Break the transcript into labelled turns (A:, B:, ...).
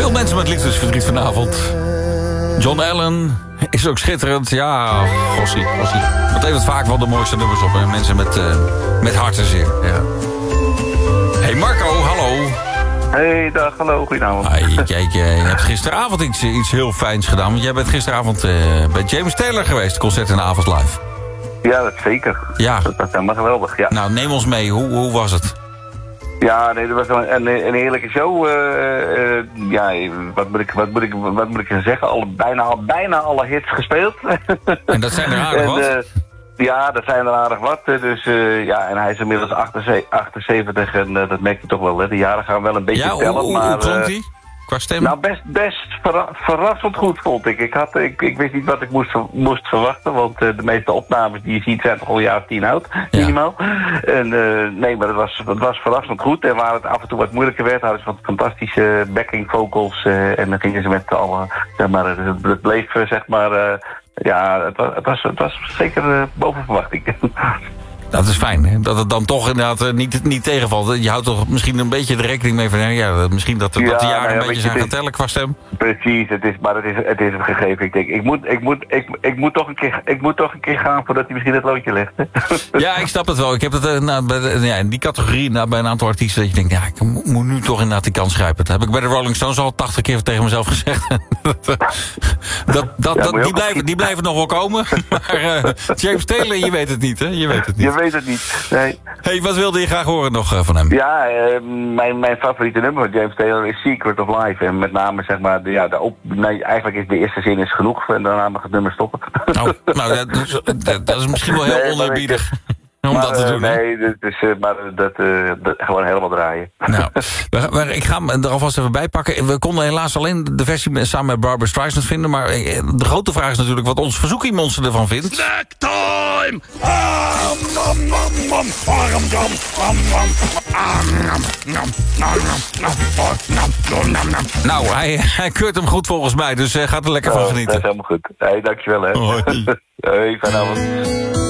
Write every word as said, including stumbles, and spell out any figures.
A: Veel mensen met liefdesverdriet vanavond. John Allen is ook schitterend. Ja, gossie, gossie. Dat heeft vaak wel de mooiste nummers op. Hè? Mensen met, uh, met hartenzeer. Ja. Hey Marco, hallo.
B: Hey, dag, hallo, goedenavond.
A: Hey, kijk, je hebt gisteravond iets, iets heel fijns gedaan. Want jij bent gisteravond uh, bij James Taylor geweest. Concert in de avond live.
B: Ja, dat zeker.
A: Ja.
B: Dat was helemaal geweldig, ja.
A: Nou, neem ons mee. Hoe, hoe was het?
B: Ja, nee, dat was een, een, een heerlijke show. Uh, uh, ja, wat moet ik, wat moet ik, wat moet ik zeggen? Alle, bijna, bijna alle hits gespeeld.
A: En dat zijn er aardig wat?
B: En, uh, ja, dat zijn er aardig wat. Dus uh, ja, en hij is inmiddels achtenzeventig en uh, dat merk je toch wel. Hè. De jaren gaan wel een beetje
A: ja,
B: tellen.
A: Hoe, hoe,
B: maar,
A: hoe klonk
B: uh,
A: die? Qua stem?
B: Nou, best, best verra verrassend goed, vond ik. Ik, had, ik. ik wist niet wat ik moest, moest verwachten, want uh, de meeste opnames die je ziet zijn toch al een jaar of tien oud, minimaal. Ja. En uh, nee, maar het was, het was verrassend goed. En waar het af en toe wat moeilijker werd, hadden ze wat fantastische backing vocals. Uh, en dan gingen ze met alle, zeg maar, het, het bleef, uh, zeg maar, uh, ja, het was, het was, het was zeker uh, boven verwachting.
A: Dat is fijn, hè? Dat het dan toch inderdaad uh, niet, niet tegenvalt. Je houdt toch misschien een beetje de rekening mee van... Ja, misschien dat, dat ja, de jaren nou ja, een beetje zijn gaan tellen qua stem.
B: Precies, het is, maar het is, het is het gegeven. Ik denk, ik moet, ik, moet, ik, ik, moet toch een keer, ik moet toch een keer gaan voordat hij misschien het loodje legt.
A: Ja, ik snap het wel. Ik heb het uh, nou, bij de, ja, in die categorie nou, bij een aantal artiesten... dat je denkt, ja, ik moet nu toch inderdaad die kans grijpen. Dat heb ik bij de Rolling Stones al tachtig keer tegen mezelf gezegd. dat, dat, dat, ja, die, blijven, die blijven nog wel komen. Maar uh, James Taylor, je weet het niet, hè? Je weet het niet.
B: Je weet het niet, nee.
A: Hey, wat wilde je graag horen nog uh, van hem?
B: Ja, uh, mijn, mijn favoriete nummer van James Taylor is Secret of Life. En met name, zeg maar, de, ja, de op, nee, eigenlijk is de eerste zin is genoeg. En daarna mag het nummer stoppen. Oh, nou, dat, dat, dat is misschien wel heel nee, oneerbiedig. Om maar, dat te doen, uh, nee, dat is, uh, maar dat, uh, dat gewoon helemaal draaien.
A: Nou, we, we, ik ga hem er alvast even bij pakken. We konden helaas alleen de versie samen met Barbra Streisand vinden. Maar de grote vraag is natuurlijk wat ons verzoekiemonster ervan vindt.
C: Snack time!
A: Nou, hij, hij keurt hem goed volgens mij. Dus uh, gaat er lekker oh, van genieten.
B: Dat is helemaal goed. Hey, dankjewel hè.
A: Hoi.
B: Hey, fijne avond.